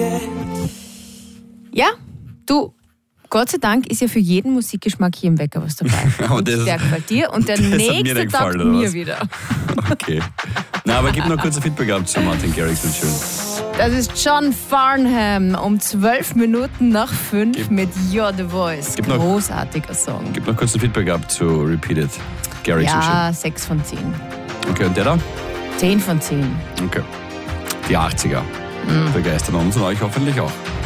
Ja, du, Gott sei Dank ist ja für jeden Musikgeschmack hier im Wecker was dabei. Und der gefällt dir und der nächste taugt mir wieder. Okay. Na, aber gib noch kurz ein Feedback ab zu Martin Garrix und schön. Das ist John Farnham um 12 Minuten nach 5 mit You're the Voice. Großartiger Song. Gib noch kurz ein Feedback ab zu Repeated. Garrix und schön. Ja, 6 von 10. Okay, und der da? 10 von 10. Okay. Die 80er. Begeistern uns und euch hoffentlich auch.